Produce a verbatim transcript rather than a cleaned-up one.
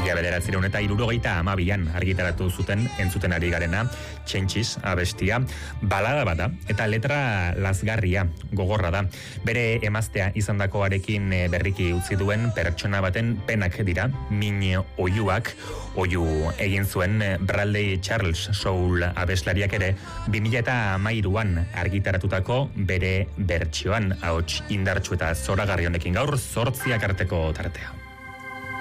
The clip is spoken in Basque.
Mila bederatzireun eta hirurogeita hamabian argitaratu zuten entzuten ari garena, Changes abestia, balada bada eta letra lazgarria, gogorra da. Bere emaztea izandakoarekin berriki utzi duen pertsona baten penak dira, min oiuak, oiu egin zuen Bradley Charles Soul abeslariak ere bi mila hamairuan argitaratutako bere bertsioan, ahots indartsu eta zoragarri honekin gaur zortziak arteko tartea.